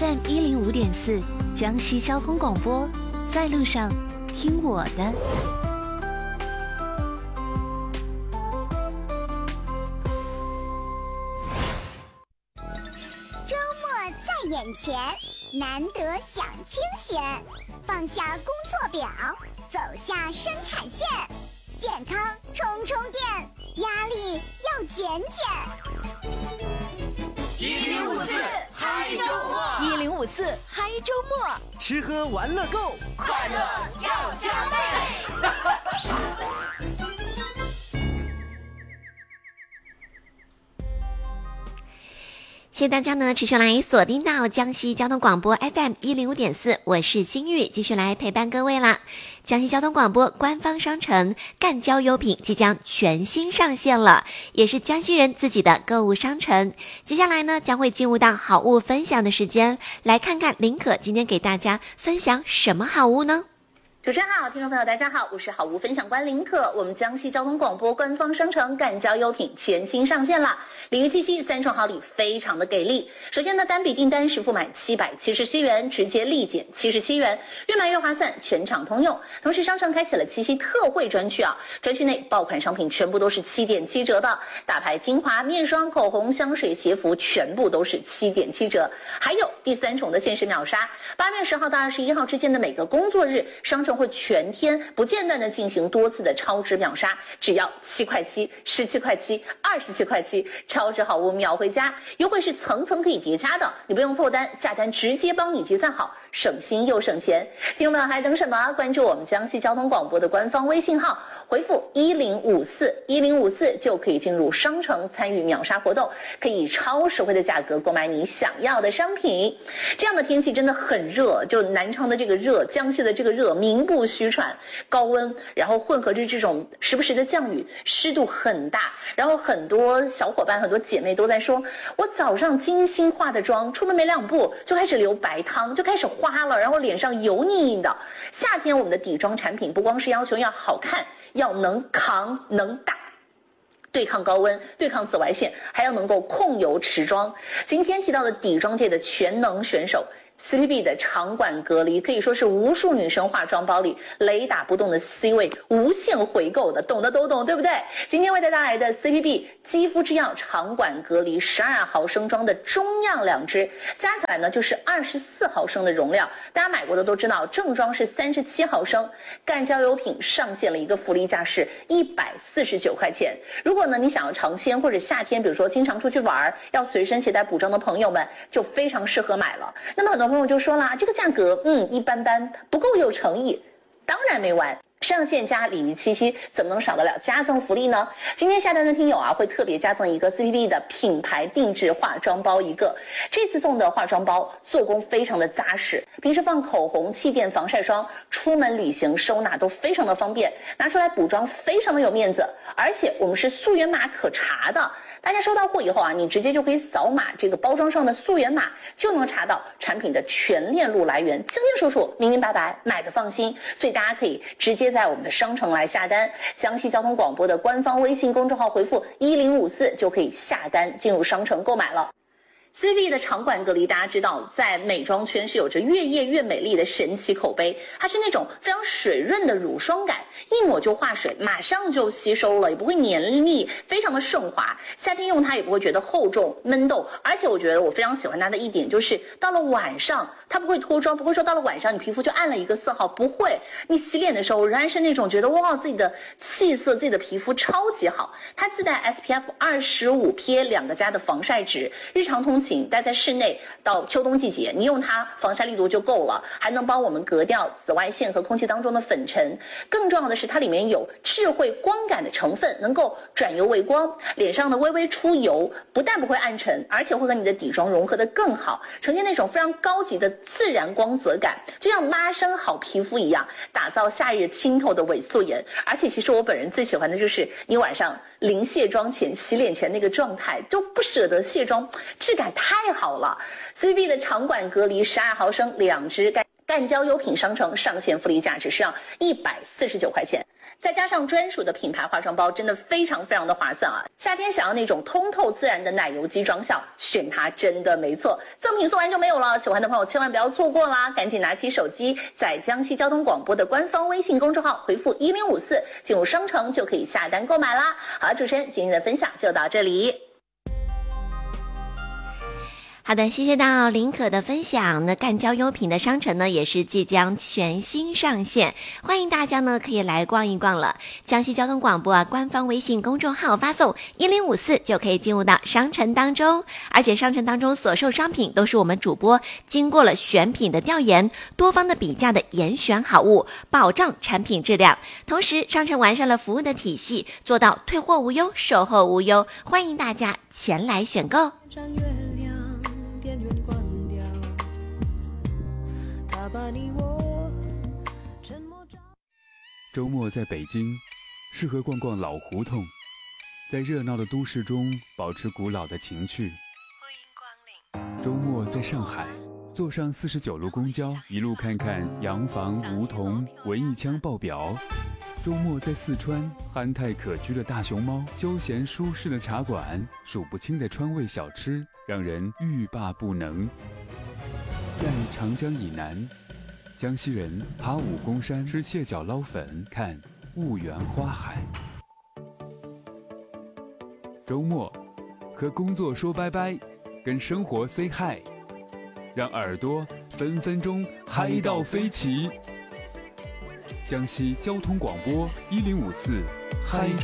FM105.4江西交通广播，在路上听我的。 周末在眼前，难得享清闲，放下工作表，走下生产线，健康充充电，压力要减减。 1054嗨周末 1054嗨周末， 吃喝玩乐够，快乐要加倍。 谢谢大家呢，持续来锁定到江西交通广播 FM105.4，我是心玉，继续来陪伴各位啦。江西交通广播官方商城赣交优品即将全新上线了，也是江西人自己的购物商城。接下来呢，将会进入到好物分享的时间，来看看林可今天给大家分享什么好物呢？ 主持人好，听众朋友大家好，我是好物分享官林可。我们江西交通广播官方商城赣交优品全新上线了，礼遇七夕3重好礼非常的给力。首先呢，单笔订单实付满777元，直接立减77元，越买越划算，全场通用。同时商城开启了七夕特惠专区啊，专区内爆款商品全部都是7.7折的，大牌精华、面霜、口红、香水、鞋服全部都是7.7折。还有第3重的限时秒杀，8月10号到21号之间的每个工作日，商城会全天不间断的进行多次的超值秒杀，只要7块7、17块7、27块7，超值好物秒回家，优惠是层层可以叠加的，你不用凑单，下单直接帮你结算好，省心又省钱。听众们还等什么？关注我们江西交通广播的官方微信号，回复1054就可以进入商城参与秒杀活动，可以以超实惠的价格购买你想要的商品。这样的天气真的很热，就南昌的这个热，江西的这个热名不虚传，高温，然后混合着这种时不时的降雨，湿度很大，然后很多小伙伴很多姐妹都在说，我早上精心化的妆，出门没2步就开始流白汤，就开始花了，然后脸上油腻腻的。夏天我们的底妆产品不光是要求要好看，要能扛能打，对抗高温，对抗紫外线，还要能够控油持妆。今天提到的底妆界的全能选手CPB 的长管隔离，可以说是无数女生化妆包里雷打不动的 C 位，无限回购的，懂的都懂，对不对？今天为大家带来的 CPB 肌肤之钥长管隔离12毫升装的中样2支，加起来呢就是24毫升的容量。大家买过的都知道，正装是37毫升。赣交优品上线了一个福利价是149块钱。如果呢你想要尝鲜或者夏天，比如说经常出去玩，要随身携带补妆的朋友们，就非常适合买了。那么很多朋友就说了，这个价格一般般，不够有诚意。当然没完，上线加礼遇七夕，怎么能少得了加赠福利呢？今天下单的听友啊，会特别加赠一个 CPB 的品牌定制化妆包一个。这次送的化妆包做工非常的扎实，平时放口红、气垫、防晒霜，出门旅行收纳都非常的方便，拿出来补妆非常的有面子。而且我们是溯源码可查的，大家收到货以后啊，你直接就可以扫码这个包装上的溯源码，就能查到产品的全链路来源，清清楚楚、明明白白，买的放心。所以大家可以直接在我们的商城来下单，江西交通广播的官方微信公众号回复1054就可以下单进入商城购买了。CPB 的长管隔离，大家知道，在美妆圈是有着越夜越美丽的神奇口碑，它是那种非常水润的乳霜感，一抹就化水，马上就吸收了，也不会黏腻，非常的顺滑。夏天用它也不会觉得厚重闷痘，而且我觉得我非常喜欢它的一点就是，到了晚上它不会脱妆，不会说到了晚上你皮肤就暗了一个色号，不会，你洗脸的时候仍然是那种觉得哇自己的气色、自己的皮肤超级好。它自带 SPF 25 PA2+的防晒纸，日常通勤待在室内，到秋冬季节你用它防晒力度就够了，还能帮我们隔掉紫外线和空气当中的粉尘。更重要的是它里面有智慧光感的成分，能够转油为光，脸上的微微出油不但不会暗沉，而且会和你的底妆融合得更好，呈现那种非常高级的自然光泽感，就像妈生好皮肤一样，打造夏日清透的伪素颜。而且其实我本人最喜欢的就是你晚上临卸妆前洗脸前那个状态，就不舍得卸妆，质感太好了。CPB 的长管隔离12毫升2支赣交优品商城上线福利价只需要149块钱。 再加上专属的品牌化妆包，真的非常的划算啊！夏天想要那种通透自然的奶油肌妆效，选它真的没错。赠品送完就没有了，喜欢的朋友千万不要错过啦！赶紧拿起手机，在江西交通广播的官方微信公众号回复1054，进入商城就可以下单购买啦。好，主持人今天的分享就到这里。 好的，谢谢到林可的分享。那干胶优品的商城呢，也是即将全新上线，欢迎大家呢可以来逛一逛了。江西交通广播官方微信公众号发送1054就可以进入到商城当中，而且商城当中所售商品都是我们主播经过了选品的调研，多方的比价的严选好物，保障产品质量。同时，商城完善了服务的体系，做到退货无忧，售后无忧，欢迎大家前来选购。 周末在北京，适合逛逛老胡同，在热闹的都市中保持古老的情趣。欢迎光临。周末在上海，坐上49路公交，一路看看洋房、梧桐、文艺腔爆表。周末在四川，憨态可掬的大熊猫，休闲舒适的茶馆，数不清的川味小吃，让人欲罢不能。在长江以南，江西人爬武功山吃蟹脚捞粉，看婺源花海。周末和工作说拜拜，跟生活 say hi， 让耳朵分分钟嗨到飞起。江西交通广播1054，嗨。